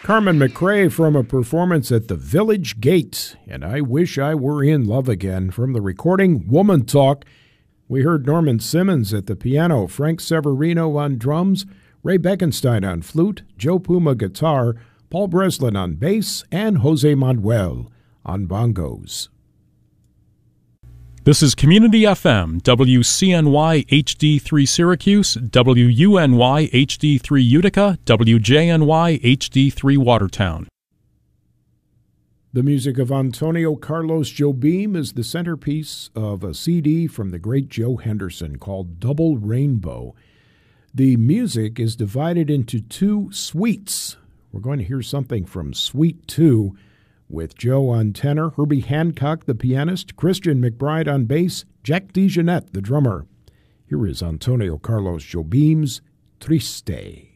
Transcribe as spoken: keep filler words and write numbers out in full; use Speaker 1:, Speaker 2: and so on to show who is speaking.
Speaker 1: Carmen McRae from a performance at the Village Gate, and I Wish I Were in Love Again from the recording Woman Talk. We heard Norman Simmons at the piano, Frank Severino on drums, Ray Beckenstein on flute, Joe Puma guitar, Paul Breslin on bass, and Jose Manuel on bongos.
Speaker 2: This is Community F M, W C N Y H D three Syracuse, W U N Y H D three Utica, W J N Y H D three Watertown.
Speaker 1: The music of Antonio Carlos Jobim is the centerpiece of a C D from the great Joe Henderson called Double Rainbow. The music is divided into two suites. We're going to hear something from Suite two, with Joe on tenor, Herbie Hancock, the pianist, Christian McBride on bass, Jack DeJohnette, the drummer. Here is Antonio Carlos Jobim's Triste.